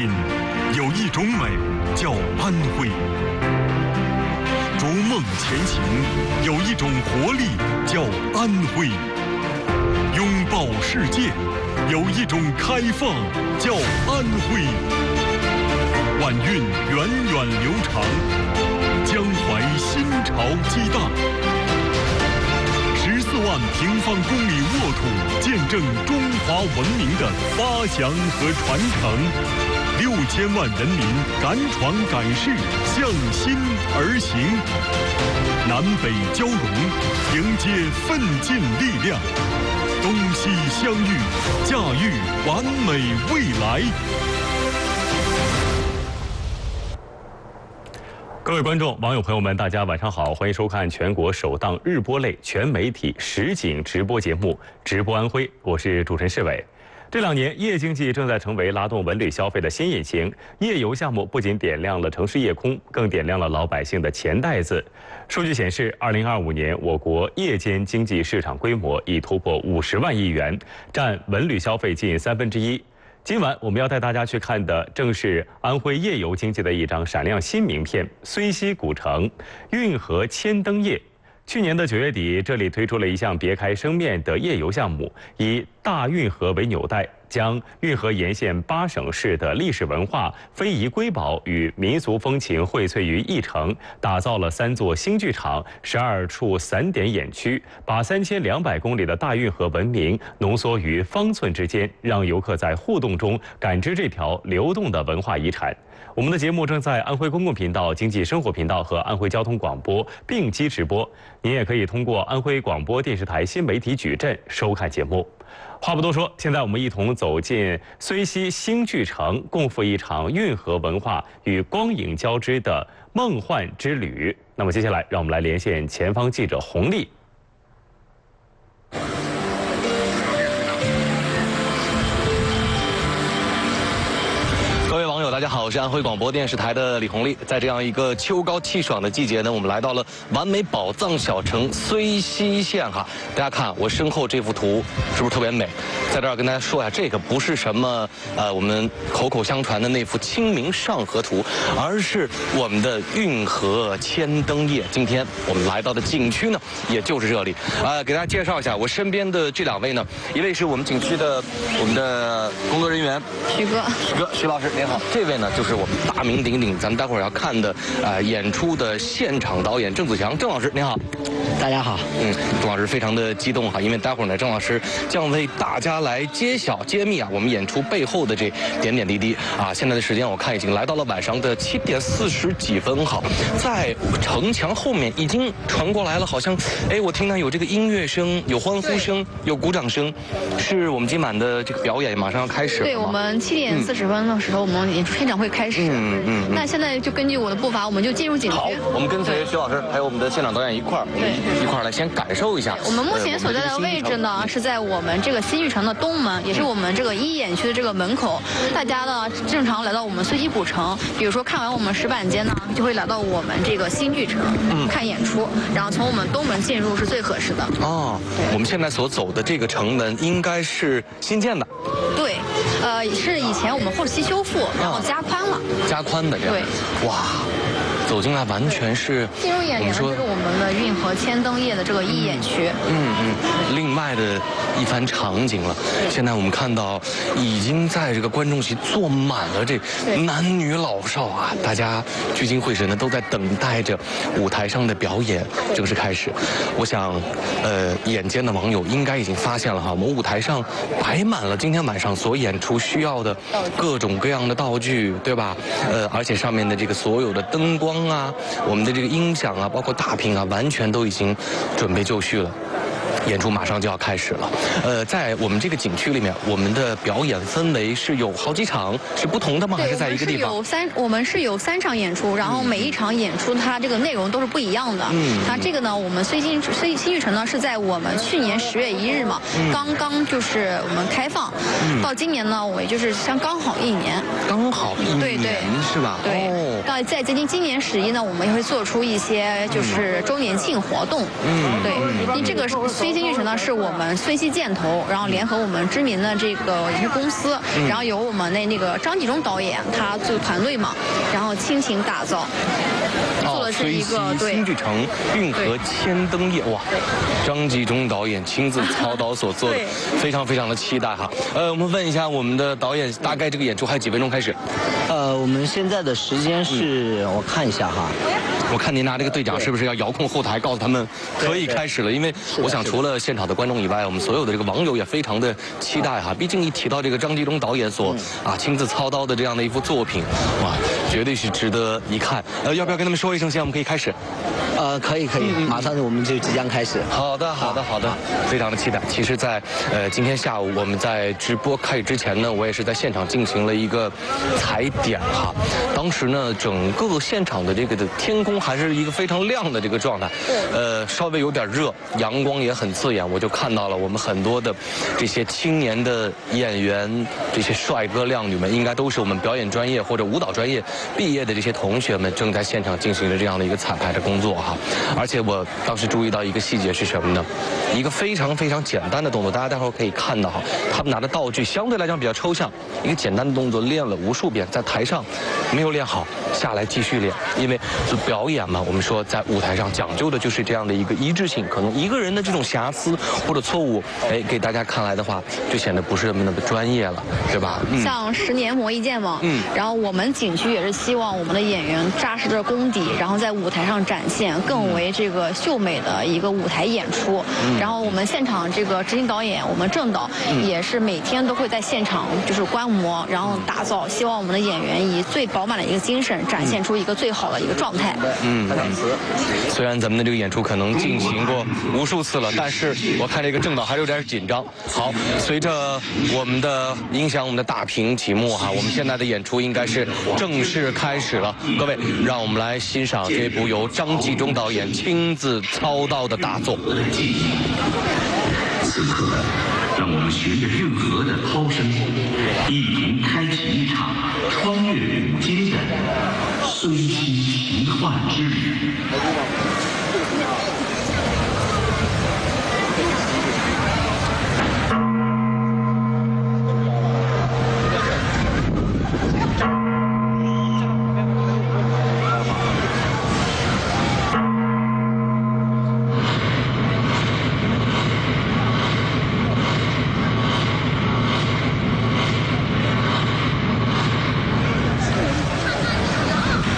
心，有一种美叫安徽；逐梦前行，有一种活力叫安徽；拥抱世界，有一种开放叫安徽。晚运源远流长，江淮新潮激荡。14万平方公里沃土，见证中华文明的发祥和传承。6000万人民敢闯敢试，向心而行。南北交融，迎接奋进力量。东西相遇，驾驭完美未来。各位观众、网友朋友们，大家晚上好，欢迎收看全国首档日播类全媒体实景直播节目《直播安徽》，我是主持人世伟。这2年，夜经济正在成为拉动文旅消费的新引擎。夜游项目不仅点亮了城市夜空，更点亮了老百姓的钱袋子。数据显示，2025年我国夜间经济市场规模已突破50万亿元，占文旅消费近1/3。今晚我们要带大家去看的，正是安徽夜游经济的一张闪亮新名片——睢溪古城运河千灯夜。去年的9月底，这里推出了一项别开生面的夜游项目，以大运河为纽带，将运河沿线8省市的历史文化、非遗瑰宝与民俗风情荟萃于一城，打造了3座新剧场、12处散点演区，把3200公里的大运河文明浓缩于方寸之间，让游客在互动中感知这条流动的文化遗产。我们的节目正在安徽公共频道、经济生活频道和安徽交通广播并机直播，您也可以通过安徽广播电视台新媒体矩阵收看节目。话不多说，现在我们一同走进睢溪新剧城，共赴一场运河文化与光影交织的梦幻之旅。那么接下来，让我们来连线前方记者洪丽。 各位网友，大家好，我是安徽广播电视台的李红丽。在这样一个秋高气爽的季节呢，我们来到了完美宝藏小城睢溪县哈。大家看我身后这幅图，是不是特别美？在这儿跟大家说一下，这个不是什么我们口口相传的那幅《清明上河图》，而是我们的运河千灯夜。今天我们来到的景区呢，也就是这里。给大家介绍一下，我身边的这2位呢，一位是我们景区的我们的工作人员徐老师。您好，这位呢就是我们大名鼎鼎，咱们待会儿要看的演出的现场导演郑子强，郑老师您好。 大家好， 郑老师非常的激动哈，因为待会儿呢，郑老师将为大家来揭秘我们演出背后的这点点滴滴啊。现在的时间我看已经来到了晚上的7点40几分哈，在城墙后面已经传过来了，好像我听到有这个音乐声，有欢呼声，有鼓掌声，是我们今晚的这个表演马上要开始了。 对，我们7点40分的时候，我们演出现场会开始。那现在就根据我的步伐，我们就进入景区。 好，我们跟随徐老师还有我们的现场导演一块儿来先感受一下。 我们目前所在的位置呢，是在我们这个新剧城的东门，也是我们这个1演区的这个门口。大家呢正常来到我们睢溪古城，比如说看完我们石板街呢，就会来到我们这个新剧城看演出，然后从我们东门进入是最合适的。 哦，我们现在所走的这个城门应该是新建的。 对，是以前我们后期修复，然后加宽了。 加宽的这样。对。哇。走进来完全是进入眼帘的，这是我们的运河千灯夜的这个1演区。 另外的一番场景了。现在我们看到已经在这个观众席坐满了这男女老少啊，大家聚精会神的都在等待着舞台上的表演正式开始。我想，眼尖的网友应该已经发现了哈，我们舞台上摆满了今天晚上所演出需要的各种各样的道具，对吧？而且上面的这个所有的灯光啊，我们的这个音响啊，包括大屏啊，完全都已经准备就绪了。演出马上就要开始了。在我们这个景区里面，我们的表演氛围是有好几场，是不同的吗？还是在一个地方？ 我们是有3场演出，然后每一场演出它这个内容都是不一样的。那这个呢，我们睢溪新剧城呢是在我们去年10月1日嘛，刚刚就是我们开放，到今年呢，我也就是刚好1年。 刚好1 对年是吧？ 对。到在接近今年11呢，我们也会做出一些就是周年庆活动。对，因为这个睢溪玉城呢是我们睢溪箭头，然后联合我们知名的这个影视公司，然后由我们的那个张纪中导演他做团队嘛，然后倾情打造。做的是一个对新剧城运河千灯夜，哇，张纪中导演亲自操刀所做的，非常非常的期待哈。我们问一下我们的导演，大概这个演出还有几分钟开始？ 我们现在的时间是，我看一下哈。 我看您拿这个对讲是不是要遥控后台，告诉他们可以开始了？因为我想除了现场的观众以外，我们所有的这个网友也非常的期待哈。毕竟一提到这个张纪中导演所亲自操刀的这样的一幅作品，哇，绝对是值得一看。要不要跟他们说一声，现在我们可以开始？ 可以，马上我们就即将开始。 好的，非常的期待。其实在，今天下午我们在直播开始之前呢，我也是在现场进行了一个踩点哈。当时呢，整个现场的这个的天空还是一个非常亮的这个状态，稍微有点热，阳光也很刺眼，我就看到了我们很多的这些青年的演员，这些帅哥靓女们，应该都是我们表演专业或者舞蹈专业毕业的这些同学们，正在现场进行着这样的一个彩排的工作哈。而且我当时注意到一个细节是什么呢？一个非常非常简单的动作，大家待会儿可以看到哈，他们拿的道具相对来讲比较抽象，一个简单的动作练了无数遍，在台上没有练好，下来继续练，因为表演嘛，我们说在舞台上讲究的就是这样的一个一致性，可能一个人的这种瑕疵或者错误，给大家看来的话，就显得不是那么的专业了，对吧？ 像10年磨一剑嘛，然后我们景区也是希望我们的演员扎实的功底，然后在舞台上展现更为这个秀美的一个舞台演出。然后我们现场这个执行导演，我们郑导也是每天都会在现场就是观摩，然后打造，希望我们的演员以最饱满的一个精神展现出一个最好的一个状态。 虽然咱们的这个演出可能进行过无数次了，但是我看这个郑导还是有点紧张。好，随着我们的音响，我们的大屏启幕哈，我们现在的演出应该是正式开始了。各位，让我们来欣赏这部由张纪中导演亲自操刀的大作。 此刻，让我们循着运河的涛声，一同开启一场穿越古今的睢溪奇幻之旅。